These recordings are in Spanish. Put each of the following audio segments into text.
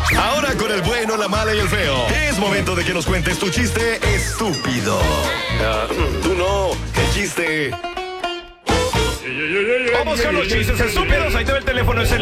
Ahora con el bueno, la mala y el feo. Es momento de que nos cuentes tu chiste estúpido. Tú no, el chiste. Vamos con los chistes estúpidos. Ahí te ve el teléfono. Es el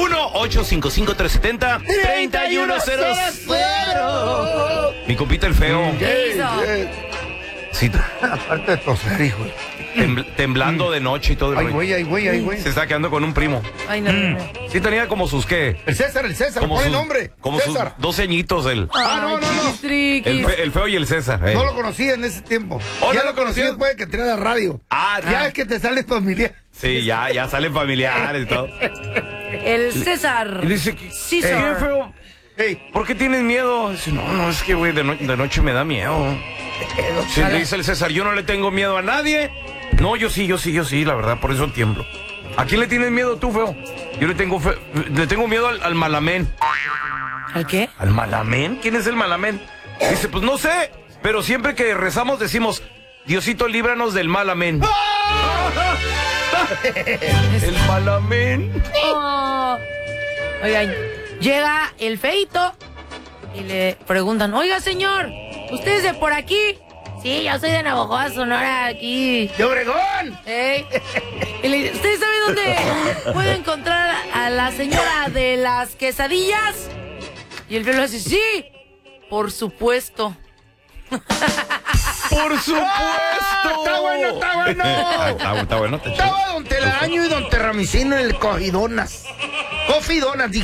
1-855-370-3100. Mi compita el feo. ¿Qué hizo? Sí, Aparte de toser, hijo. temblando de noche y todo el Ay, rollo. güey. Se está quedando con un primo. Ay, no. Sí tenía como sus, ¿qué? El César, Como pon el sus, nombre. como sus César. 12 añitos él. No. El feo y el César. No lo conocía en ese tiempo. ¿Oh, Ya no lo lo conocí conocías? después de que entré a la radio. Ya es que te sale familiar. Sí, ya salen familiares y todo. El César. Y dice, Sí, ¿qué, sir. feo? Hey, ¿Por qué tienes miedo? Dice, no, es que, güey, de noche me da miedo. Sí, le dice el César, yo no le tengo miedo a nadie. No, yo sí, la verdad, por eso tiemblo. ¿A quién le tienes miedo tú, feo? Yo le tengo miedo al malamén. ¿Al qué? ¿Al malamén? ¿Quién es el malamén? Dice, pues no sé, pero siempre que rezamos decimos, Diosito, líbranos del malamén. El malamén. Oh. Oigan, llega el feito y le preguntan, oiga, señor, ¿usted es de por aquí? Sí, yo soy de Navojoa, Sonora, aquí. ¡de Obregón! ¿Eh? Y le dice, ¿usted sabe dónde puede encontrar a la señora de las quesadillas? Y el feo le dice, sí, por supuesto. ¡Por supuesto! Está bueno. Está bueno. Estaba don Telaraño y don Terramicino en el Cofidonas.